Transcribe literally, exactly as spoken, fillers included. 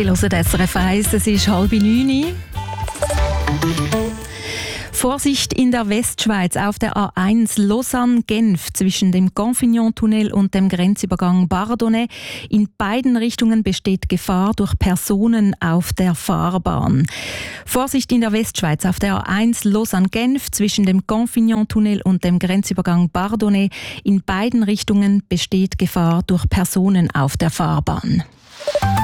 Sie hören S R F eins, es ist halb neun. Vorsicht in der Westschweiz auf der A eins Lausanne-Genf zwischen dem Confignon-Tunnel und dem Grenzübergang Bardonnet. In beiden Richtungen besteht Gefahr durch Personen auf der Fahrbahn. Vorsicht in der Westschweiz auf der A eins Lausanne-Genf zwischen dem Confignon-Tunnel und dem Grenzübergang Bardonnet. In beiden Richtungen besteht Gefahr durch Personen auf der Fahrbahn.